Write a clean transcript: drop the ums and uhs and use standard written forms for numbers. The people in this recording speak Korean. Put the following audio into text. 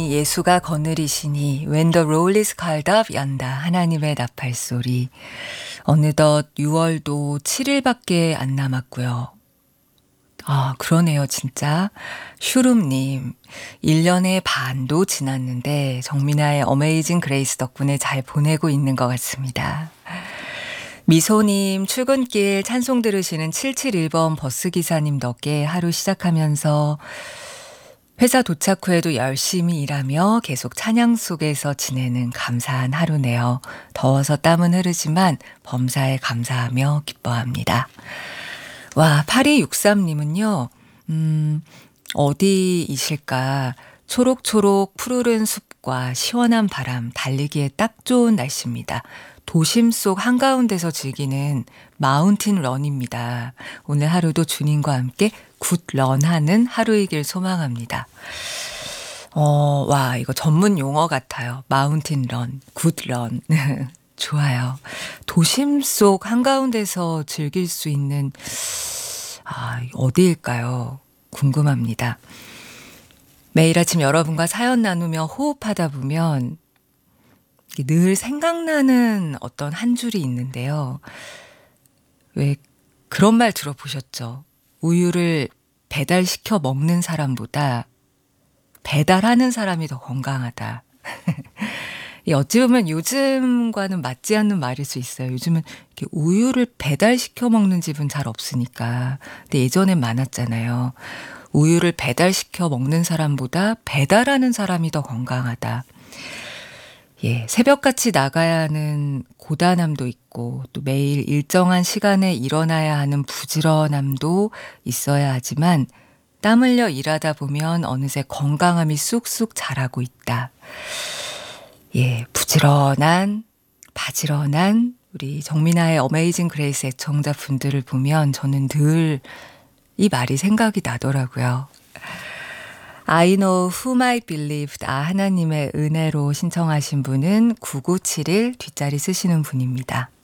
하나님이 예수가 거느리시니 When the roll is called up 연다 하나님의 나팔소리. 어느덧 6월도 7일밖에 안 남았고요. 아, 그러네요, 진짜. 슈룸님, 1년의 반도 지났는데 정민아의 어메이징 그레이스 덕분에 잘 보내고 있는 것 같습니다. 미소님, 출근길 찬송 들으시는 771번 버스기사님 덕에 하루 시작하면서 회사 도착 후에도 열심히 일하며 계속 찬양 속에서 지내는 감사한 하루네요. 더워서 땀은 흐르지만 범사에 감사하며 기뻐합니다. 와, 8263님은요, 어디이실까? 초록초록 푸르른 숲과 시원한 바람, 달리기에 딱 좋은 날씨입니다. 도심 속 한가운데서 즐기는 마운틴 런입니다. 오늘 하루도 주님과 함께 굿런하는 하루이길 소망합니다. 와, 이거 전문 용어 같아요. 마운틴 런, 굿런. 좋아요. 도심 속 한가운데서 즐길 수 있는, 어디일까요? 궁금합니다. 매일 아침 여러분과 사연 나누며 호흡하다 보면 늘 생각나는 어떤 한 줄이 있는데요. 왜 그런 말 들어보셨죠? 우유를 배달시켜 먹는 사람보다 배달하는 사람이 더 건강하다. 어찌 보면 요즘과는 맞지 않는 말일 수 있어요. 요즘은 이렇게 우유를 배달시켜 먹는 집은 잘 없으니까. 근데 예전엔 많았잖아요. 우유를 배달시켜 먹는 사람보다 배달하는 사람이 더 건강하다. 예, 새벽같이 나가야 하는 고단함도 있고 또 매일 일정한 시간에 일어나야 하는 부지런함도 있어야 하지만 땀 흘려 일하다 보면 어느새 건강함이 쑥쑥 자라고 있다. 예, 부지런한, 바지런한 우리 정민아의 어메이징 그레이스 애청자분들을 보면 저는 늘 이 말이 생각이 나더라고요. I know whom I believed. 하나님의 은혜로 신청하신 분은 9971 뒷자리 쓰시는 분입니다.